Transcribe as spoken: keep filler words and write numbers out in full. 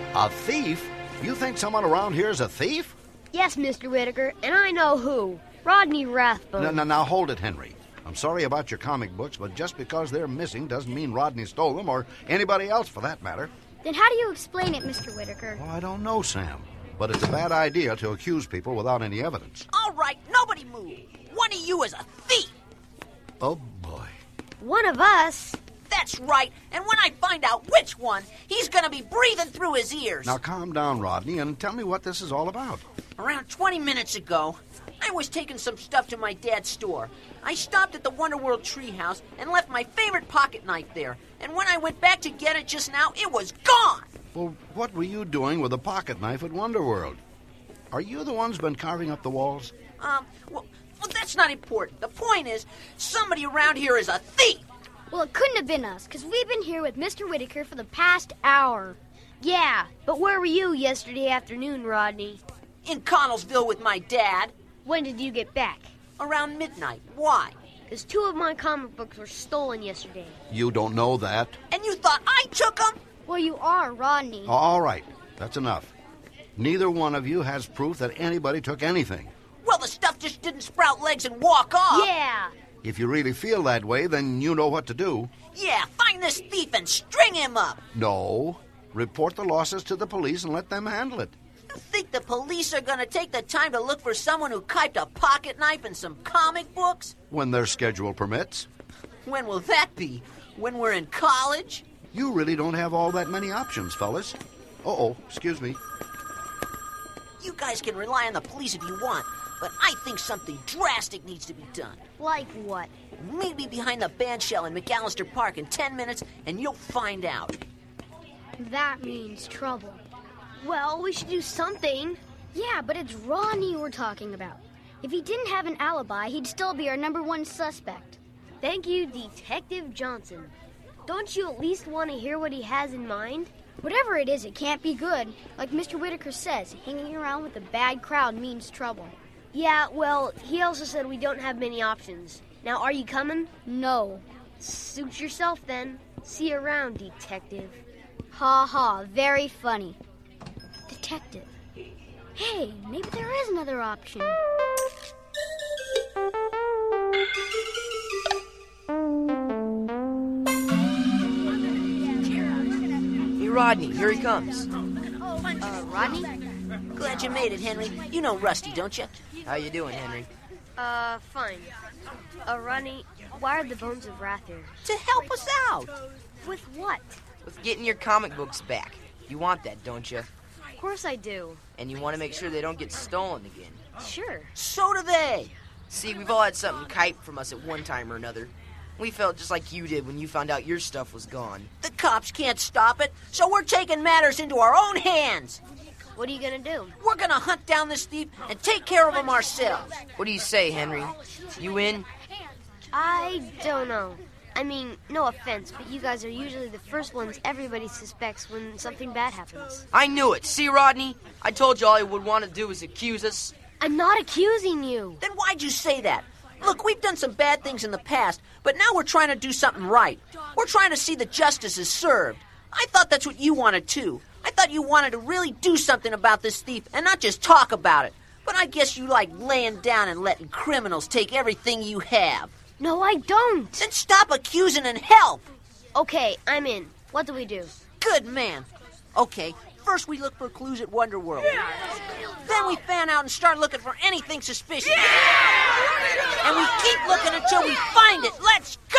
A thief? You think someone around here is a thief? Yes, Mister Whitaker, and I know who. Rodney Rathbone. No, no, now hold it, Henry. I'm sorry about your comic books, but just because they're missing doesn't mean Rodney stole them, or anybody else for that matter. Then how do you explain it, Mister Whitaker? Well, I don't know, Sam. But it's a bad idea to accuse people without any evidence. All right, nobody move. One of you is a thief. Oh, boy. One of us? That's right. And when I find out which one, he's going to be breathing through his ears. Now, calm down, Rodney, and tell me what this is all about. Around twenty minutes ago, I was taking some stuff to my dad's store. I stopped at the Wonderworld treehouse and left my favorite pocket knife there. And when I went back to get it just now, it was gone. Well, what were you doing with a pocket knife at Wonderworld? Are you the ones been carving up the walls? Um, well, well, that's not important. The point is, somebody around here is a thief. Well, it couldn't have been us, because we've been here with Mister Whitaker for the past hour. Yeah, but where were you yesterday afternoon, Rodney? In Connellsville with my dad. When did you get back? Around midnight. Why? Because two of my comic books were stolen yesterday. You don't know that. And you thought I took them? Well, you are, Rodney. All right, that's enough. Neither one of you has proof that anybody took anything. Well, the stuff just didn't sprout legs and walk off. Yeah. If you really feel that way, then you know what to do. Yeah, find this thief and string him up. No. Report the losses to the police and let them handle it. You think the police are going to take the time to look for someone who kiped a pocket knife and some comic books? When their schedule permits. When will that be? When we're in college? You really don't have all that many options, fellas. Uh-oh, excuse me. You guys can rely on the police if you want, but I think something drastic needs to be done. Like what? Meet me behind the bandshell in McAllister Park in ten minutes, and you'll find out. That means trouble. Well, we should do something. Yeah, but it's Rodney we're talking about. If he didn't have an alibi, he'd still be our number one suspect. Thank you, Detective Johnson. Don't you at least want to hear what he has in mind? Whatever it is, it can't be good. Like Mister Whitaker says, hanging around with a bad crowd means trouble. Yeah, well, he also said we don't have many options. Now, are you coming? No. Suit yourself, then. See you around, Detective. Ha ha, very funny. Detective. Hey, maybe there is another option. Hey, Rodney, here he comes. Uh, Rodney? Glad you made it, Henry. You know Rusty, don't you? How you doing, Henry? Uh, fine. Uh, Rodney, why are the Bones of Wrath here? To help us out. With what? With getting your comic books back. You want that, don't you? Of course I do. And you want to make sure they don't get stolen again. Sure. So do they. See, we've all had something kiped from us at one time or another. We felt just like you did when you found out your stuff was gone. The cops can't stop it, so we're taking matters into our own hands. What are you gonna do? We're gonna hunt down this thief and take care of him ourselves. What do you say, Henry? You in? I don't know. I mean, no offense, but you guys are usually the first ones everybody suspects when something bad happens. I knew it. See, Rodney? I told you all he would want to do is accuse us. I'm not accusing you. Then why'd you say that? Look, we've done some bad things in the past, but now we're trying to do something right. We're trying to see that justice is served. I thought that's what you wanted, too. I thought you wanted to really do something about this thief and not just talk about it. But I guess you like laying down and letting criminals take everything you have. No, I don't. Then stop accusing and help. Okay, I'm in. What do we do? Good man. Okay, first we look for clues at Wonderworld. Yeah. Then we fan out and start looking for anything suspicious. Yeah. And we keep looking until we find it. Let's